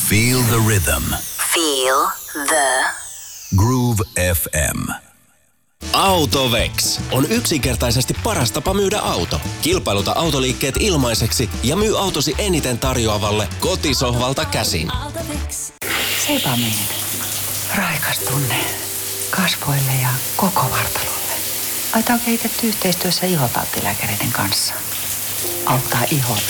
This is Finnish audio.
Feel the rhythm. Feel the Groove FM. Autovex on yksinkertaisesti paras tapa myydä auto. Kilpailuta autoliikkeet ilmaiseksi ja myy autosi eniten tarjoavalle kotisohvalta käsin. Sepaminen. Raikas tunne. Kasvoille ja koko vartalolle. Aita on kehitetty yhteistyössä ihotalttilääkäreiden kanssa. Auttaa ihoa